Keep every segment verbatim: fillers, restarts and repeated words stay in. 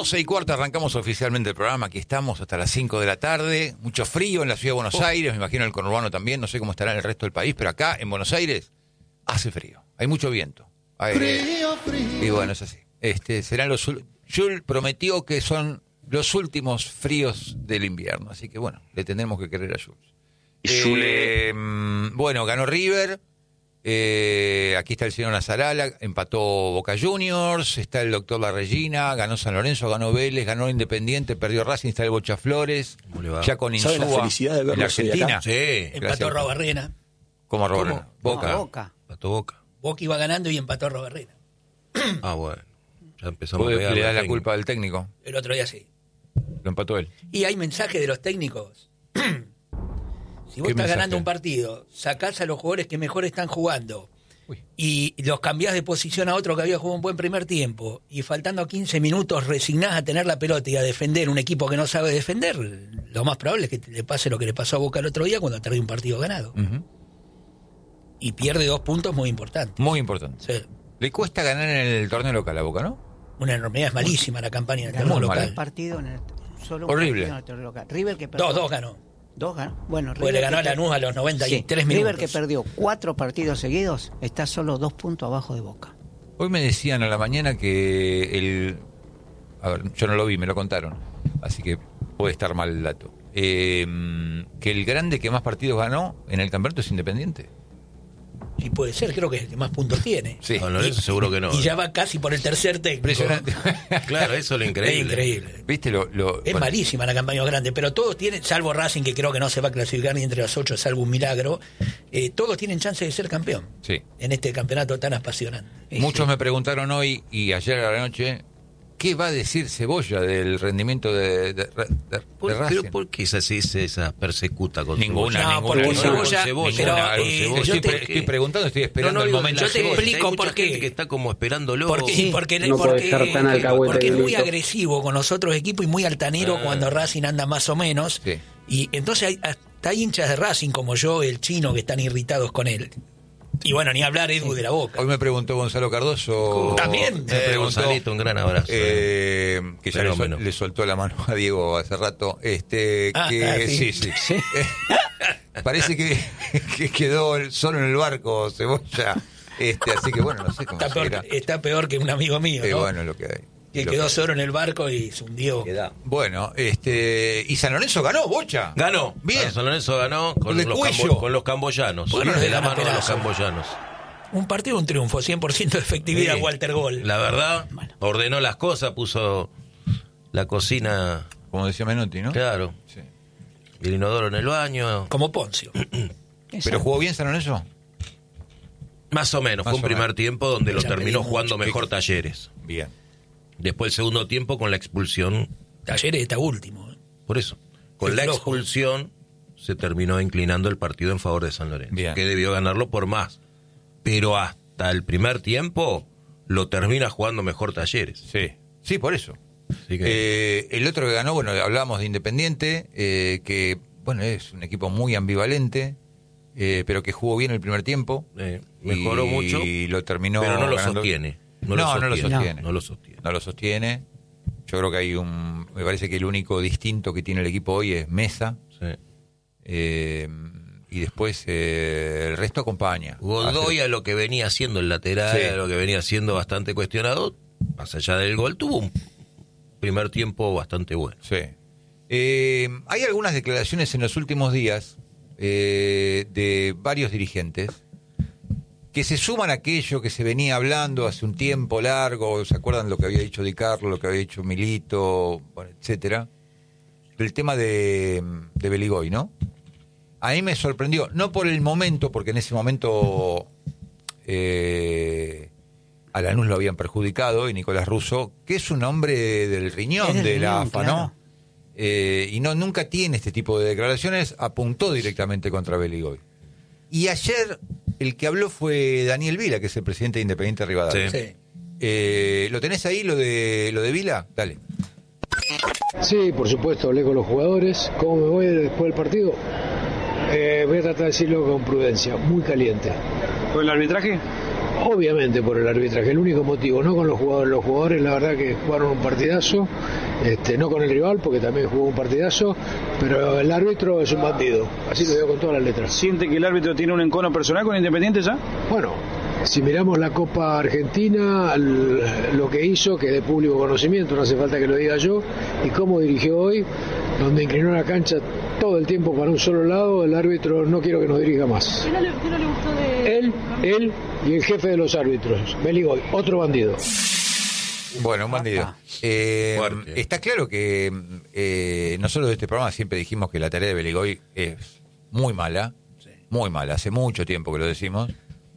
doce y cuarto arrancamos oficialmente el programa. Aquí estamos hasta las cinco de la tarde. Mucho frío en la ciudad de Buenos oh. Aires, me imagino en el conurbano también. No sé cómo estará en el resto del país, pero acá en Buenos Aires hace frío. Hay mucho viento. Hay, frío, frío. Y bueno, es así. Este, serán los. Jules prometió que son los últimos fríos del invierno. Así que bueno, le tendremos que querer a Jules. Eh, bueno, ganó River. Eh, aquí está el señor Nazarala, empató Boca Juniors, está el doctor La Regina, ganó San Lorenzo, ganó Vélez, ganó Independiente, perdió Racing, está el Bocha Flores, ya con Insúa en la Argentina. Sí, empató Robarrena. ¿Cómo Robarrena? Boca. No, Boca. Empató Boca. Boca iba ganando y empató Robarrena. Ah, bueno. Ya empezamos a pegar. ¿Le da la culpa al técnico? El otro día sí. Lo empató él. Y hay mensajes de los técnicos. Si vos estás mensaje? ganando un partido, sacás a los jugadores que mejor están jugando Uy. y los cambiás de posición a otro que había jugado un buen primer tiempo y faltando quince minutos resignás a tener la pelota y a defender un equipo que no sabe defender, lo más probable es que le pase lo que le pasó a Boca el otro día cuando perdió un partido ganado. Uh-huh. Y pierde dos puntos muy importantes. Muy importantes. Sí. Le cuesta ganar en el torneo local a Boca, ¿no? Una enormidad, es malísima la campaña en el torneo local. Un partido en el, solo Horrible. Un partido en el torneo local. River que perdió. Dos, dos ganó. Dos ganó. Bueno, River le ganó a Lanús a los noventa y tres sí, minutos. River que perdió cuatro partidos seguidos está solo dos puntos abajo de Boca. Hoy me decían a la mañana que el... A ver, yo no lo vi, me lo contaron. Así que puede estar mal el dato. Eh, que el grande que más partidos ganó en el campeonato es Independiente. Sí, puede ser, creo que es el que más puntos tiene. Sí. No, no, eso seguro que no. Y ya va casi por el tercer técnico. Impresionante. Claro, eso es lo increíble. Es increíble. ¿Viste lo, lo, es bueno. malísima la campaña grande, pero todos tienen, salvo Racing, que creo que no se va a clasificar ni entre los ocho, salvo un milagro, eh, todos tienen chance de ser campeón. Sí. En este campeonato tan apasionante. Muchos sí. me preguntaron hoy y ayer a la noche, ¿qué va a decir Cebolla del rendimiento de, de, de, de ¿Por, Racing? ¿Pero por qué se hace esa persecuta con ninguna, Cebolla? No, ninguna, porque ninguna, Cebolla, Cebolla, pero, ninguna, eh, Cebolla. yo Estoy, te, pre, estoy preguntando, estoy esperando no, no, el momento. Yo te Cebolla. explico por qué. Que está como esperándolo. Porque, sí, porque, no porque, porque, porque es muy agresivo con los otros equipos y muy altanero ah. cuando Racing anda más o menos. Sí. Y entonces hay, hasta hay hinchas de Racing como yo, el chino, que están irritados con él. Y bueno, ni hablar Edu sí. de la Boca. Hoy me preguntó Gonzalo Cardoso. También. Me preguntó, eh, Gonzalito, un gran abrazo. Eh, que ya le, sol, le soltó la mano a Diego hace rato. Este, ah, que ah, sí, sí. sí. Parece que, que quedó solo en el barco Cebolla. Este, así que bueno, no sé cómo está peor, está peor que un amigo mío, ¿no? Eh, bueno, lo que hay. Que lo quedó que solo en el barco y se hundió. Bueno, este y San Lorenzo ganó, Bocha. Ganó. Bien. San Lorenzo ganó con, los, cambo, con los camboyanos. Bueno, de la mano de los camboyanos. Un partido, un triunfo, cien por ciento de efectividad, sí. Walter Gol. La verdad, bueno. ordenó las cosas, puso la cocina... Como decía Menotti, ¿no? Claro. Sí. Y el inodoro en el baño. Como Poncio. ¿Pero jugó bien San Lorenzo? Más o menos. Más Fue un primer menos. tiempo donde lo terminó jugando mucho. mejor Talleres. Bien. Después el segundo tiempo con la expulsión. Talleres está último. ¿eh? Por eso. Con Qué la flojo. expulsión se terminó inclinando el partido en favor de San Lorenzo. Bien. Que debió ganarlo por más. Pero hasta el primer tiempo lo termina jugando mejor Talleres. Sí, sí, por eso. Que... Eh, el otro que ganó, bueno, hablábamos de Independiente, eh, que, bueno, es un equipo muy ambivalente, eh, pero que jugó bien el primer tiempo. Eh, mejoró y, mucho. Y lo terminó Pero no lo ganando. sostiene. No, no, lo sostiene. No, lo sostiene. No lo sostiene. No lo sostiene. Yo creo que hay un... Me parece que el único distinto que tiene el equipo hoy es Mesa. Sí. Eh... Y después eh, el resto acompaña. Godoy a lo que venía haciendo el lateral, sí. a lo que venía siendo bastante cuestionado, más allá del gol, tuvo un primer tiempo bastante bueno. Sí. Eh, hay algunas declaraciones en los últimos días eh, de varios dirigentes que se suman a aquello que se venía hablando hace un tiempo largo, ¿se acuerdan lo que había dicho Di Carlo, lo que había dicho Milito, bueno, etcétera? Del tema de, de Beligoy, ¿no? A mí me sorprendió, no por el momento, porque en ese momento eh, a Lanús lo habían perjudicado, y Nicolás Russo, que es un hombre del riñón de la A F A, claro. ¿no? Eh, y no nunca tiene este tipo de declaraciones, apuntó directamente contra Beligoy. Y ayer el que habló fue Daniel Vila, que es el presidente de Independiente Rivadavia. Sí. Sí. Eh, ¿Lo tenés ahí, lo de, lo de Vila? Dale. Sí, por supuesto, hablé con los jugadores. ¿Cómo me voy después del partido? Eh, voy a tratar de decirlo con prudencia, muy caliente. ¿Con el arbitraje? obviamente por el arbitraje, el único motivo, no con los jugadores. Los jugadores la verdad que jugaron un partidazo, este, no con el rival porque también jugó un partidazo, pero el árbitro es un bandido, así lo digo con todas las letras. ¿Siente que el árbitro tiene un encono personal con Independiente ya? Bueno, si miramos la Copa Argentina, lo que hizo, que es de público conocimiento, no hace falta que lo diga yo, y cómo dirigió hoy, donde inclinó la cancha todo el tiempo para un solo lado, el árbitro no quiero que nos dirija más. ¿Qué no le, qué no le gustó de...? Él, él y el jefe de los árbitros, Beligoy, otro bandido. Bueno, un bandido. Eh, está claro que eh, nosotros de este programa siempre dijimos que la tarea de Beligoy es muy mala, sí. muy mala, hace mucho tiempo que lo decimos.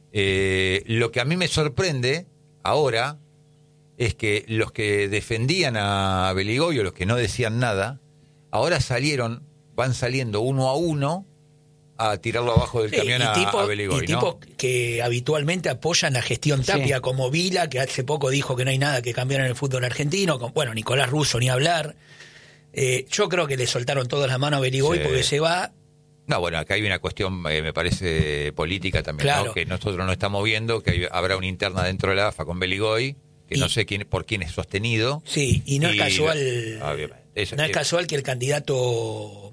Eh, lo que a mí me sorprende ahora es que los que defendían a Beligoy o los que no decían nada, ahora salieron, van saliendo uno a uno a tirarlo abajo del camión sí, tipo, a, a Beligoy, y ¿no? tipos que habitualmente apoyan la gestión Tapia, sí. como Vila, que hace poco dijo que no hay nada que cambiar en el fútbol argentino, con, bueno, Nicolás Russo ni hablar. Eh, yo creo que le soltaron todas las manos a Beligoy sí. porque se va... No, bueno, acá hay una cuestión, eh, me parece, política también, claro. ¿no? Que nosotros no estamos viendo, que hay, habrá una interna dentro de la A F A con Beligoy, que y, no sé quién, por quién es sostenido. Sí, y no y, es casual eso, no es casual que el candidato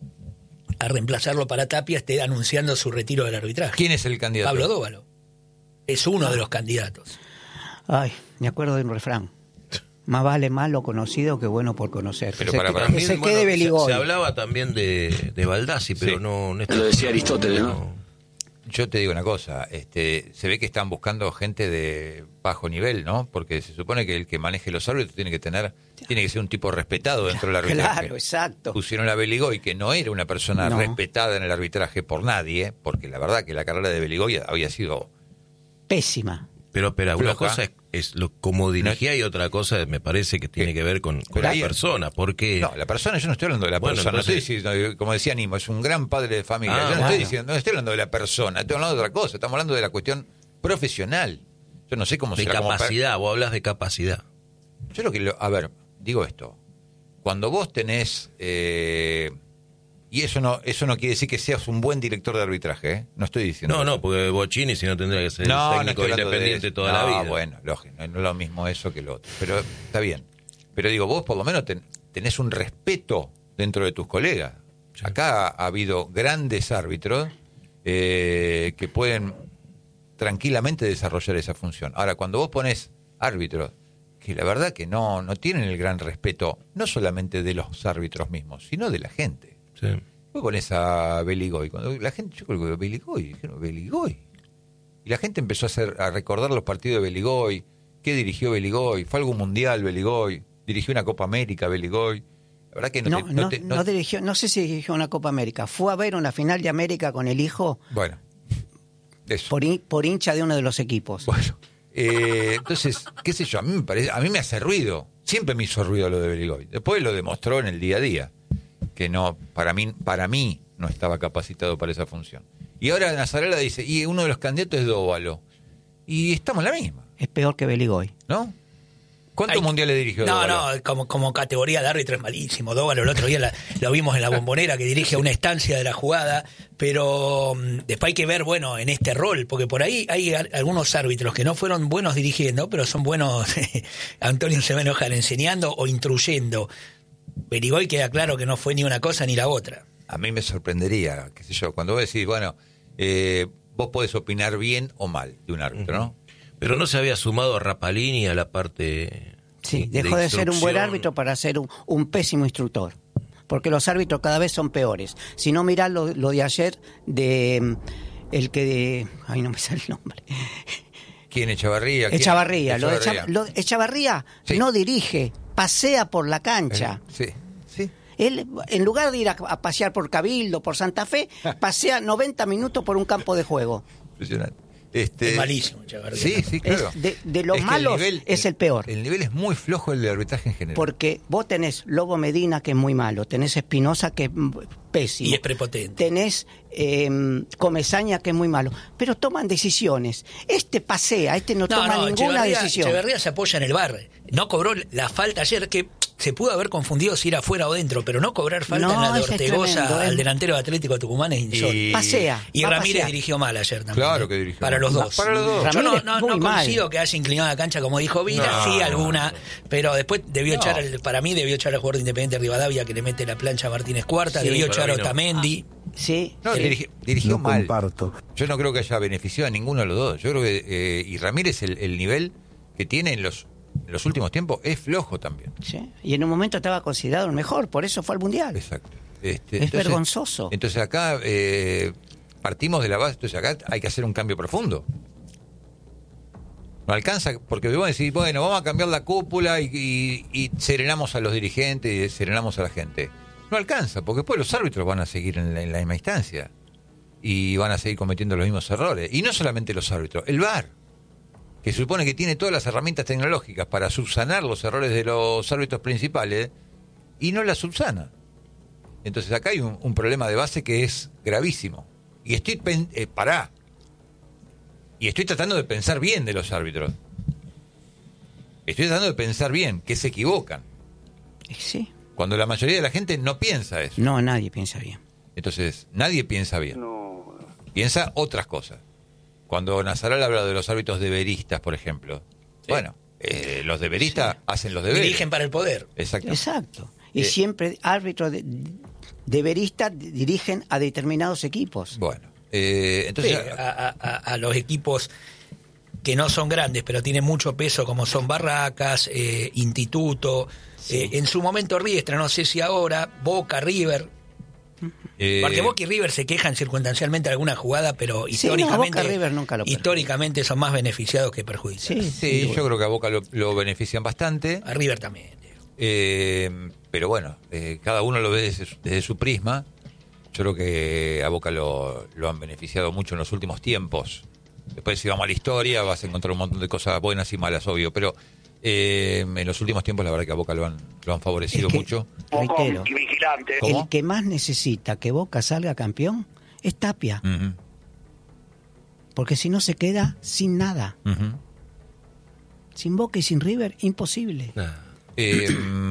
a reemplazarlo para Tapia esté anunciando su retiro del arbitraje. ¿Quién es el candidato? Pablo Dóvalo. Es uno ah. de los candidatos. Ay, me acuerdo de un refrán. Más vale malo conocido que bueno por conocer. Pero que para, se, para que mí, se bueno, quede Beligoy. Se, se hablaba también de, de Baldassi, pero sí. no... no Lo decía Aristóteles, ¿no? Yo te digo una cosa, este, se ve que están buscando gente de bajo nivel, ¿no? Porque se supone que el que maneje los árbitros tiene que tener, tiene que ser un tipo respetado dentro del arbitraje. Claro, exacto. Pusieron a Beligoy, que no era una persona no. respetada en el arbitraje por nadie, porque la verdad que la carrera de Beligoy había sido... pésima. Pero, pero una cosa es, es lo, como dirigía no, y otra cosa me parece que tiene que ver con, con la persona, porque... No, la persona, yo no estoy hablando de la bueno, persona, entonces, no estoy diciendo, como decía Nimo, es un gran padre de familia, ah, yo no bueno. estoy diciendo, no estoy hablando de la persona, estoy hablando de otra cosa, estamos hablando de la cuestión profesional. Yo no sé cómo de será. De capacidad, per... vos hablas de capacidad. Yo lo que, lo, a ver, digo esto, cuando vos tenés... Eh, y eso no eso no quiere decir que seas un buen director de arbitraje, ¿eh? No estoy diciendo No, eso. no, porque Bocchini si no tendría que ser no, técnico no independiente de toda no, la vida. No, bueno, lógico, no es lo mismo eso que lo otro. Pero está bien. Pero digo, vos por lo menos ten, tenés un respeto dentro de tus colegas. Sí. Acá ha habido grandes árbitros eh, que pueden tranquilamente desarrollar esa función. Ahora, cuando vos ponés árbitros que la verdad que no, no tienen el gran respeto, no solamente de los árbitros mismos, sino de la gente. Sí. Vos ponés a Beligoy, cuando la gente, yo creo que Beligoy, dijeron Beligoy. Y la gente empezó a hacer, a recordar los partidos de Beligoy, qué dirigió Beligoy, fue algún mundial Beligoy, dirigió una Copa América Beligoy. La verdad que no, no, te, no, no, te, no, no dirigió, no sé si dirigió una Copa América, fue a ver una final de América con el hijo. Bueno, eso. Por, por hincha de uno de los equipos. Bueno, eh, entonces, qué sé yo, a mí me parece, a mí me hace ruido, siempre me hizo ruido lo de Beligoy. Después lo demostró en el día a día. Que no, para mí, para mí no estaba capacitado para esa función. Y ahora Nazarela dice, y uno de los candidatos es Dóvalo. Y estamos en la misma. Es peor que Beligoy. ¿No? ¿Cuántos Ay, mundiales dirigió no, Dóvalo? No, no, como, como categoría de árbitro es malísimo. Dóvalo el otro día la, lo vimos en la Bombonera, que dirige una estancia de la jugada, pero um, después hay que ver, bueno, en este rol, porque por ahí hay a, algunos árbitros que no fueron buenos dirigiendo, pero son buenos, Antonio se va a enojar, enseñando o instruyendo. Beligoy queda claro que no fue ni una cosa ni la otra. A mí me sorprendería, qué sé yo, cuando vos decís, bueno, eh, vos podés opinar bien o mal de un árbitro, ¿no? Pero no se había sumado a Rapalini a la parte... Sí, de dejó de ser un buen árbitro para ser un, un pésimo instructor. Porque los árbitros cada vez son peores. Si no, mirá lo, lo de ayer de... El que de... Ay, no me sale el nombre... ¿Quién? Echavarría. ¿Quién? Echavarría. Lo de Echavarría, Echa, lo, Echavarría sí. no dirige, pasea por la cancha. Sí, sí. Él, en lugar de ir a, a pasear por Cabildo, por Santa Fe, pasea noventa minutos por un campo de juego. Impresionante. Este, es malísimo, Echavarría. Sí, sí, claro. Es de, de los es malos el nivel, es el peor. El nivel es muy flojo el de arbitraje en general. Porque vos tenés Lobo Medina, que es muy malo, tenés Espinosa, que es pésimo. Y es prepotente. Tenés eh, Comesaña, que es muy malo. Pero toman decisiones. Este pasea, este no, no toma no, ninguna Echeverría, decisión. Echeverría se apoya en el bar. No cobró la falta ayer, que se pudo haber confundido si era fuera o dentro, pero no cobrar falta no, en la de Ortegoza al delantero de Atlético Tucumán es insólito. Y... Pasea. Y Ramírez pasear. dirigió mal ayer también. Claro que dirigió Para los dos. Para los dos. Yo no, no, no coincido que haya inclinado la cancha como dijo Vila, no, sí alguna, pero después debió no. echar, el, para mí debió echar al jugador de Independiente Rivadavia que le mete la plancha a Martínez Cuarta, sí, debió echar a Otamendi. Ah, sí. No, sí. Dirigi, dirigió no mal. Comparto. Yo no creo que haya beneficiado a ninguno de los dos. Yo creo que eh, y Ramírez el, el nivel que tiene en los en los últimos tiempos es flojo también. Sí. Y en un momento estaba considerado el mejor, por eso fue al Mundial. Exacto. Este, es entonces, vergonzoso. Entonces acá eh, partimos de la base, entonces acá hay que hacer un cambio profundo. No alcanza, porque vos decís, bueno, vamos a cambiar la cúpula y, y, y serenamos a los dirigentes y serenamos a la gente. No alcanza, porque después los árbitros van a seguir en la, en la misma instancia y van a seguir cometiendo los mismos errores. Y no solamente los árbitros, el V A R, que se supone que tiene todas las herramientas tecnológicas para subsanar los errores de los árbitros principales, y no las subsana. Entonces acá hay un, un problema de base que es gravísimo. Y estoy, pen, eh, pará, y estoy tratando de pensar bien de los árbitros. Estoy tratando de pensar bien, que se equivocan. Sí. Cuando la mayoría de la gente no piensa eso. No, nadie piensa bien. Entonces, nadie piensa bien. No. Piensa otras cosas. Cuando Nazaral habla de los árbitros deberistas, por ejemplo. Sí. Bueno, eh, los deberistas sí. hacen los deberes. Dirigen para el poder. Exacto. Exacto. Y eh, siempre árbitros de, deberistas dirigen a determinados equipos. Bueno, eh, entonces... Sí, a, a, a los equipos que no son grandes, pero tienen mucho peso, como son Barracas, eh, Instituto... Sí. Eh, en su momento Riestra, no sé si ahora, Boca, River... Eh, Porque Boca y River se quejan circunstancialmente de alguna jugada, pero sí, históricamente, no, River nunca lo históricamente son más beneficiados que perjudicados. Sí, sí, sí, yo creo que a Boca lo, lo benefician bastante. A River también. Eh, pero bueno, eh, cada uno lo ve desde su, desde su prisma. Yo creo que a Boca lo, lo han beneficiado mucho en los últimos tiempos. Después, si vamos a la historia, vas a encontrar un montón de cosas buenas y malas, obvio. Pero eh, en los últimos tiempos, la verdad que a Boca lo han, lo han favorecido es que, mucho. Reitero, el que más necesita que Boca salga campeón es Tapia. Uh-huh. Porque si no se queda sin nada. Uh-huh. Sin Boca y sin River, imposible. Nah. Eh,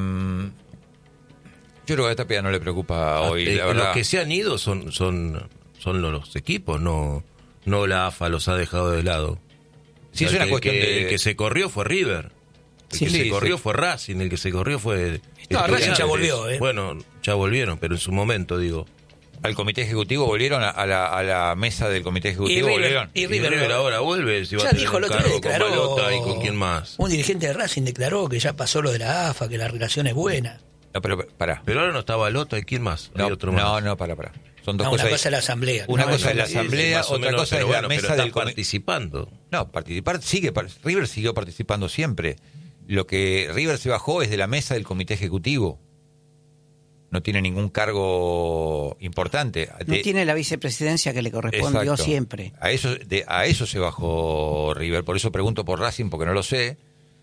yo creo que a Tapia no le preocupa hoy, eh, la verdad. Los que se han ido son son son los equipos, no no la A F A los ha dejado de lado. Sí, o sea, es una que, cuestión que, de... El que se corrió fue River. El sí, que sí, se corrió sí. fue Racing, el que se corrió fue... No, Racing ya volvió, ¿eh? Bueno, ya volvieron, pero en su momento, digo... Al comité ejecutivo volvieron, a, a, la, a la mesa del comité ejecutivo y River, volvieron. Y River, y River ahora vuelve, si va ya a tener dijo un el otro cargo día, declaró, con Balota y con quién más. Un dirigente de Racing declaró que ya pasó lo de la A F A, que la relación es buena. No, pero pará. Pero ahora no está Balota y quién más. No, Hay otro más. no, no, pará, pará. Son dos no, cosas. Una cosa es la asamblea. Una no, cosa no, es la asamblea, sí, otra menos, cosa es bueno, la mesa pero del comité. Participando. No, participar sigue, River siguió participando siempre. Lo que River se bajó es de la mesa del comité ejecutivo. No tiene ningún cargo importante. No de, tiene la vicepresidencia que le correspondió exacto. siempre. A eso, de, a eso se bajó River. Por eso pregunto por Racing, porque no lo sé.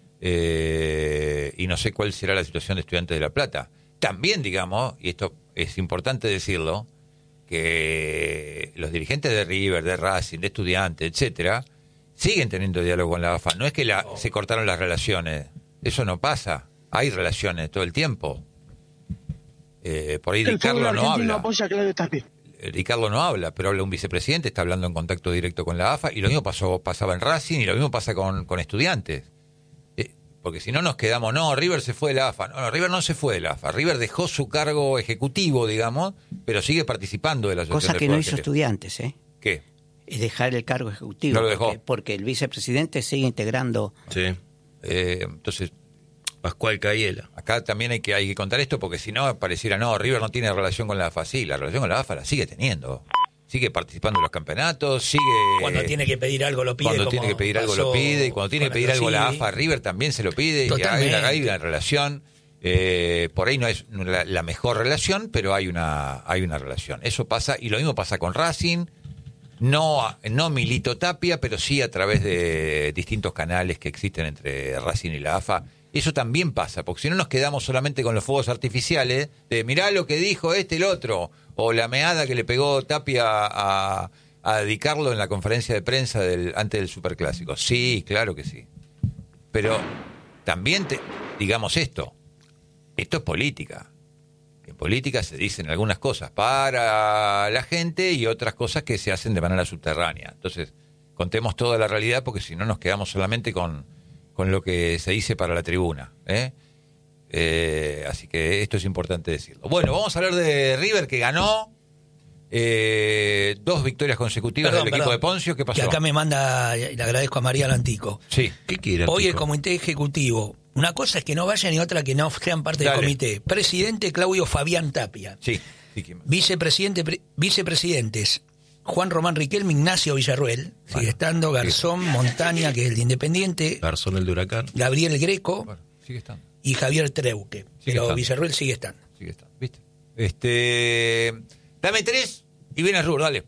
Eh, y no sé cuál será la situación de Estudiantes de La Plata. También, digamos, y esto es importante decirlo, que los dirigentes de River, de Racing, de Estudiantes, etcétera, siguen teniendo diálogo con la A F A. No es que la, se cortaron las relaciones. Eso no pasa. Hay relaciones todo el tiempo. Eh, por ahí Di Carlo no habla. Di Carlo no habla, pero habla un vicepresidente, está hablando en contacto directo con la A F A, y lo mismo pasó, pasaba en Racing, y lo mismo pasa con, con Estudiantes. Eh, porque si no nos quedamos, no, River se fue de la A F A. No, no, River no se fue de la A F A. River dejó su cargo ejecutivo, digamos, pero sigue participando de la asociación. Cosa que no hizo Estudiantes, ¿eh? ¿Qué? Es dejar el cargo ejecutivo. No lo dejó. Porque, porque el vicepresidente sigue integrando. Sí. Eh, entonces... Pascual Cayela. Acá también hay que, hay que contar esto, porque si no pareciera, no, River no tiene relación con la A F A. Sí, la relación con la A F A la sigue teniendo. Sigue participando en los campeonatos, sigue... Cuando tiene que pedir algo lo pide. Cuando tiene que pedir algo lo pide, y cuando tiene que pedir algo la A F A, River también se lo pide. Y hay una, hay una relación, eh, por ahí no es la, la mejor relación, pero hay una, hay una relación. Eso pasa, y lo mismo pasa con Racing. No, no Milito Tapia, pero sí a través de distintos canales que existen entre Racing y la A F A. Eso también pasa, porque si no nos quedamos solamente con los fuegos artificiales, de mirá lo que dijo este y el otro, o la meada que le pegó Tapia a, a Di Carlo en la conferencia de prensa del, antes del Superclásico. Sí, claro que sí. Pero también te, digamos esto, Esto es política. En política se dicen algunas cosas para la gente y otras cosas que se hacen de manera subterránea. Entonces, contemos toda la realidad porque si no nos quedamos solamente con, con lo que se dice para la tribuna. ¿eh? Eh, así que esto es importante decirlo. Bueno, vamos a hablar de River que ganó eh, dos victorias consecutivas perdón, del equipo perdón, de Poncio. ¿Qué pasó? Que acá me manda, y le agradezco a María Lantico. Sí. ¿Qué quiere? Hoy el comité ejecutivo. Una cosa es que no vayan y otra que no sean parte Dale. del comité. Presidente Claudio Fabián Tapia. Sí. sí Vicepresidente, pre, vicepresidentes Juan Román Riquelme, Ignacio Villarruel, bueno, sigue estando, Garzón, sigue. Montaña, que es el de Independiente. Garzón, el de Huracán. Gabriel Greco. Bueno, sigue estando. Y Javier Treuque. Sigue pero estando. Villarruel sigue estando. Sigue estando, ¿viste? Este, dame tres y viene Rur, dale.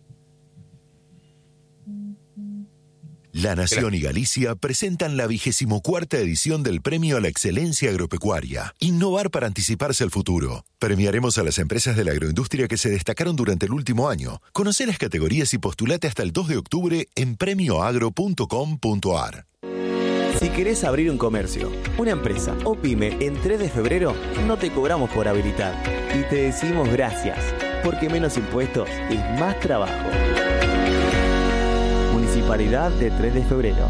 La Nación y Galicia presentan la vigésimo cuarta edición del Premio a la Excelencia Agropecuaria. Innovar para anticiparse al futuro. Premiaremos a las empresas de la agroindustria que se destacaron durante el último año. Conoce las categorías y postulate hasta el dos de octubre en premio agro punto com punto a r. Si querés abrir un comercio, una empresa o pyme en tres de febrero, no te cobramos por habilitar. Y te decimos gracias, porque menos impuestos es más trabajo. Municipalidad de tres de febrero.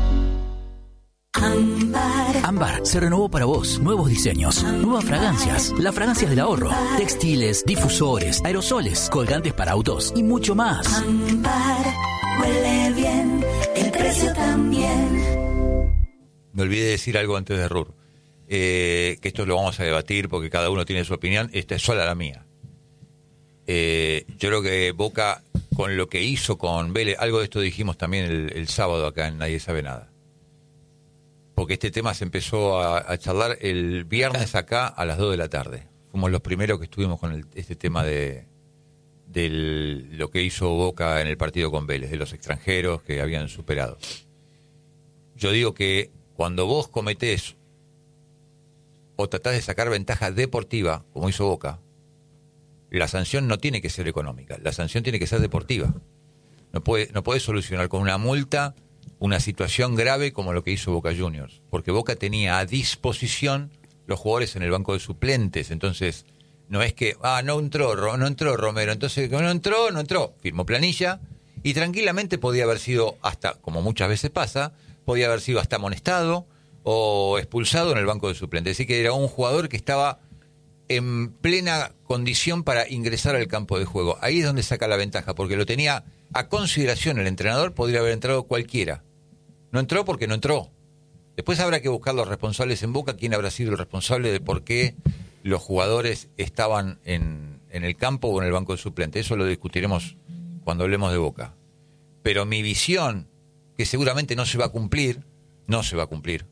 Ámbar. Ámbar se renovó para vos. Nuevos diseños, Ámbar. Nuevas fragancias, las fragancias del ahorro, Ámbar. Textiles, difusores, aerosoles, colgantes para autos y mucho más. Ámbar huele bien, el precio también. Me olvidé de decir algo antes de Rur, eh, que esto lo vamos a debatir porque cada uno tiene su opinión, esta es sola la mía. Eh, yo creo que Boca, con lo que hizo con Vélez, algo de esto dijimos también el, el sábado acá en Nadie Sabe Nada, porque este tema se empezó a, a charlar el viernes acá a las dos de la tarde. Fuimos los primeros que estuvimos con el, este tema de, de lo que hizo Boca en el partido con Vélez, de los extranjeros que habían superado. Yo digo que cuando vos cometés o tratás de sacar ventaja deportiva, como hizo Boca, la sanción no tiene que ser económica, la sanción tiene que ser deportiva. No puede, no puede solucionar con una multa una situación grave como lo que hizo Boca Juniors, porque Boca tenía a disposición los jugadores en el banco de suplentes, entonces no es que, ah, no entró, no entró Romero, entonces no entró, no entró, firmó planilla y tranquilamente podía haber sido hasta, como muchas veces pasa, podía haber sido hasta amonestado o expulsado en el banco de suplentes. Es decir, que era un jugador que estaba en plena condición para ingresar al campo de juego. Ahí es donde saca la ventaja, porque lo tenía a consideración el entrenador, podría haber entrado cualquiera. No entró porque no entró. Después habrá que buscar los responsables en Boca, quién habrá sido el responsable de por qué los jugadores estaban en, en el campo o en el banco de suplentes. Eso lo discutiremos cuando hablemos de Boca. Pero mi visión, que seguramente no se va a cumplir, no se va a cumplir,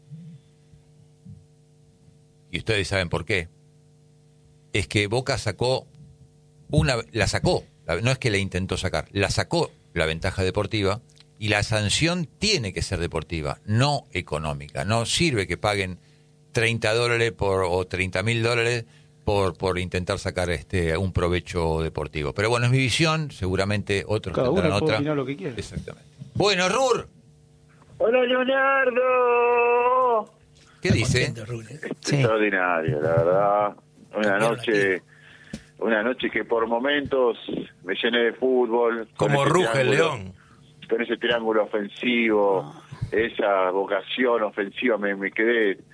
y ustedes saben por qué, es que Boca sacó una, la sacó, no es que la intentó sacar, la sacó la ventaja deportiva, y la sanción tiene que ser deportiva, no económica. No sirve que paguen treinta dólares por, o treinta mil dólares por, por intentar sacar este un provecho deportivo. Pero bueno, es mi visión, seguramente otros Cada tendrán uno puede otra. opinar lo que quiera. Exactamente. Bueno, Rur. Hola, Leonardo. ¿Qué dice? Sí. Extraordinario, la verdad. Una noche, una noche que por momentos me llené de fútbol. Como ruge el león. Con ese triángulo ofensivo, esa vocación ofensiva, me, me quedé